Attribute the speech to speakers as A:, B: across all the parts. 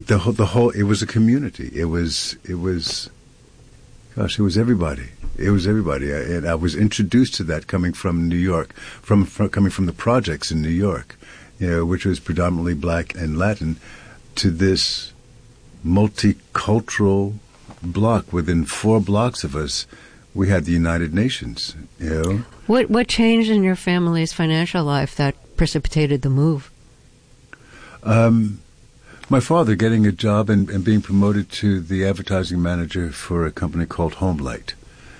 A: the whole, it was a community. It was everybody. It was everybody. And I was introduced to that coming from New York, coming from the projects in New York, which was predominantly black and Latin, to this multicultural block. Within 4 blocks of us, we had the United Nations,
B: What changed in your family's financial life that precipitated the move?
A: My father getting a job and being promoted to the advertising manager for a company called Homelight.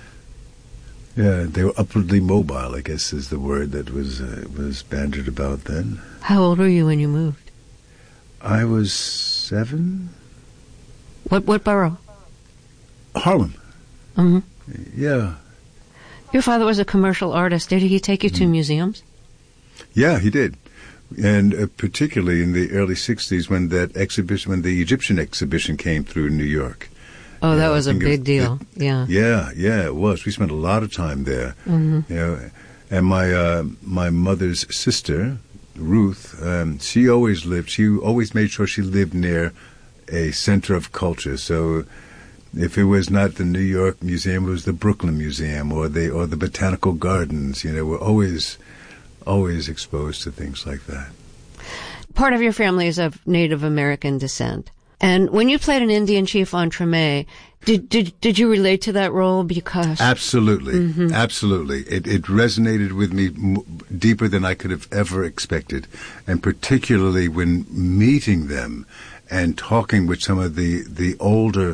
A: Yeah, they were upwardly mobile, I guess is the word that was bandied about then.
B: How old were you when you moved?
A: I was 7.
B: What borough?
A: Harlem.
B: Mm-hmm.
A: Yeah.
B: Your father was a commercial artist. Did he take you to museums?
A: Yeah, he did. And particularly in the early 60s when the Egyptian exhibition came through New York.
B: Oh, that was a big deal. Yeah,
A: it was. We spent a lot of time there. Mm-hmm. And my mother's sister, Ruth, she always made sure she lived near a center of culture. So if it was not the New York Museum, it was the Brooklyn Museum or the Botanical Gardens. We're always exposed to things like that.
B: Part of your family is of Native American descent. And when you played an Indian chief on Treme, did you relate to that role? Because
A: absolutely,
B: mm-hmm.
A: Absolutely, it resonated with me deeper than I could have ever expected, and particularly when meeting them and talking with some of the older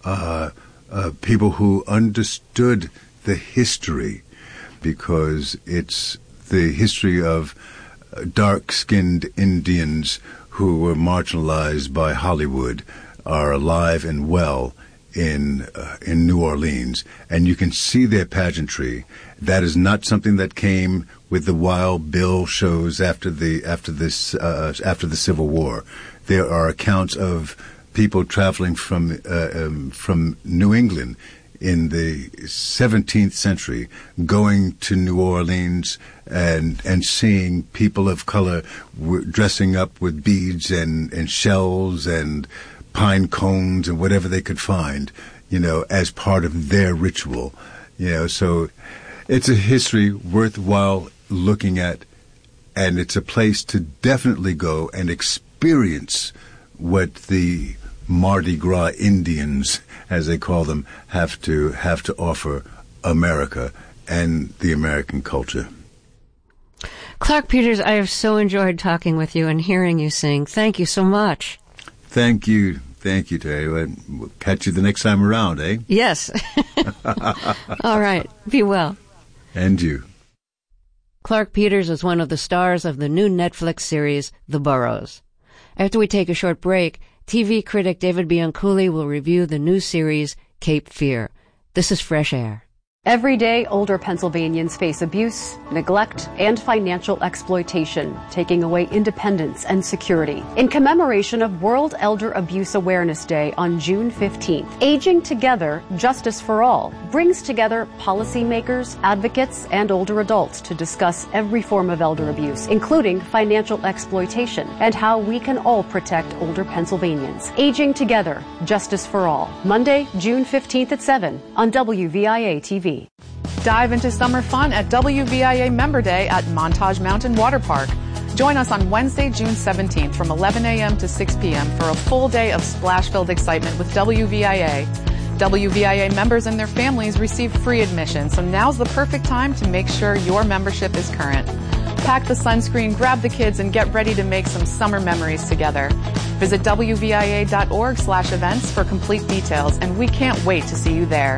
A: people who understood the history, because it's the history of dark-skinned Indians who were marginalized by Hollywood are alive and well in New Orleans, and you can see their pageantry. That is not something that came with the Wild Bill shows after the Civil War. There are accounts of people traveling from New England in the 17th century, going to New Orleans and seeing people of color dressing up with beads and shells and pine cones and whatever they could find, as part of their ritual. So it's a history worthwhile looking at, and it's a place to definitely go and experience what the Mardi Gras Indians, as they call them, have to offer America and the American culture.
B: Clarke Peters, I have so enjoyed talking with you and hearing you sing. Thank you so much.
A: Thank you, Terry. We'll catch you the next time around, eh?
B: Yes. All right. Be well.
A: And you.
B: Clarke Peters is one of the stars of the new Netflix series, The Burrows. After we take a short break, TV critic David Bianculli will review the new series, Cape Fear. This is Fresh Air.
C: Every day, older Pennsylvanians face abuse, neglect, and financial exploitation, taking away independence and security. In commemoration of World Elder Abuse Awareness Day on June 15th, Aging Together, Justice for All brings together policymakers, advocates, and older adults to discuss every form of elder abuse, including financial exploitation, and how we can all protect older Pennsylvanians. Aging Together, Justice for All, Monday, June 15th at 7 on WVIA TV.
D: Dive into summer fun at WVIA Member Day at Montage Mountain Water Park. Join us on Wednesday, June 17th from 11 a.m. to 6 p.m. for a full day of splash-filled excitement with WVIA. WVIA members and their families receive free admission, so now's the perfect time to make sure your membership is current. Pack the sunscreen, grab the kids, and get ready to make some summer memories together. Visit WVIA.org/events for complete details, and we can't wait to see you there.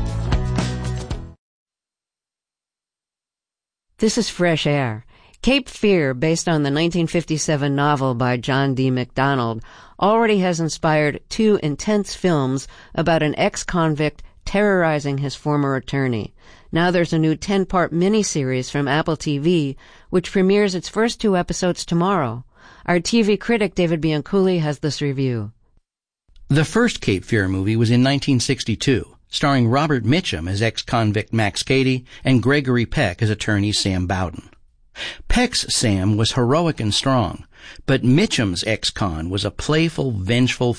B: This is Fresh Air. Cape Fear, based on the 1957 novel by John D. MacDonald, already has inspired 2 intense films about an ex-convict terrorizing his former attorney. Now there's a new 10-part miniseries from Apple TV, which premieres its first 2 episodes tomorrow. Our TV critic David Bianculli has this review.
E: The first Cape Fear movie was in 1962. Starring Robert Mitchum as ex-convict Max Cady and Gregory Peck as attorney Sam Bowden. Peck's Sam was heroic and strong, but Mitchum's ex-con was a playful, vengeful,